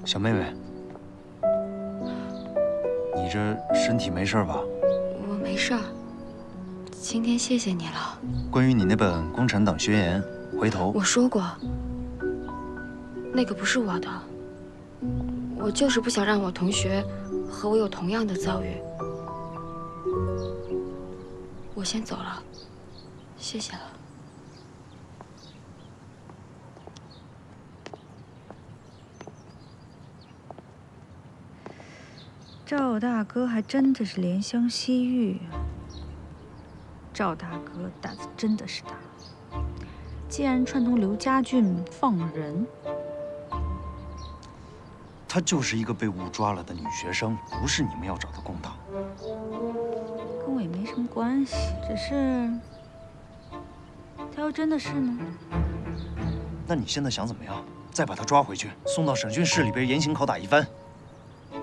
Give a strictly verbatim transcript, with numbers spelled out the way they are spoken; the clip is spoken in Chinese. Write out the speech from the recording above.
小妹妹，你这身体没事吧？ 我没事儿。今天谢谢你了。 关于你那本《共产党宣言》，回头我说过，那个不是我的。我就是不想让我同学和我有同样的遭遇。我先走了，谢谢了。 赵大哥还真的是怜香惜玉啊！赵大哥胆子真的是大，竟然串通刘家俊放人。 她就是一个被误抓了的女学生，不是你们要找的公党。 跟我也没什么关系，只是他要真的是呢？ 那你现在想怎么样？再把她抓回去，送到审讯室里边严刑拷打一番。